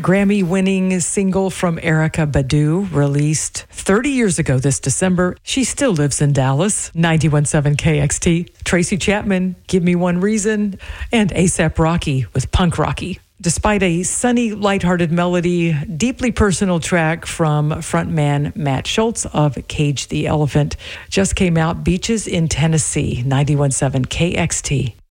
Grammy-winning single from Erykah Badu, released 30 years ago this December. She still lives in Dallas. 91.7 KXT. Tracy Chapman, Give Me One Reason, and A$AP Rocky with Punk Rocky. Despite a sunny, lighthearted melody, deeply personal track from frontman Matt Schultz of Cage the Elephant just came out. Beaches in Tennessee, 91.7 KXT.